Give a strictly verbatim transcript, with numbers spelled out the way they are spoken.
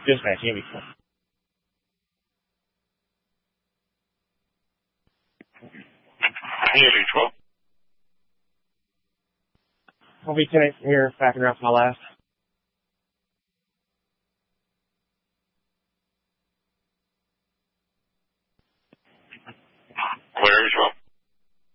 Dispatch, Amy. Amy twelve. I'll be connecting here, backing around for my last.